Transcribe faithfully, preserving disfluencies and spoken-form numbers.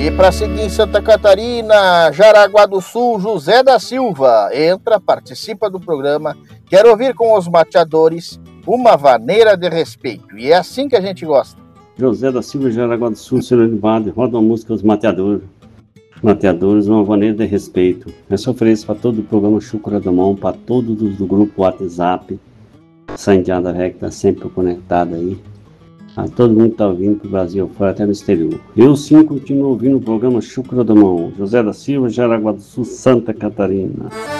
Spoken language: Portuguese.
E para seguir em Santa Catarina, Jaraguá do Sul, José da Silva. Entra, participa do programa. Quer ouvir com os mateadores uma vaneira de respeito. E é assim que a gente gosta. José da Silva, Jaraguá do Sul, senhor Animado, roda uma música Os Mateadores. Mateadores, uma vaneira de respeito. Essa oferece para todo o programa Chucra da Mão, para todos do grupo WhatsApp. Sandiada Rec está sempre conectado aí. A todo mundo que está ouvindo para o Brasil, fora até no exterior. Eu sim continuo ouvindo o programa Chucra da Mão. José da Silva, Jaraguá do Sul, Santa Catarina.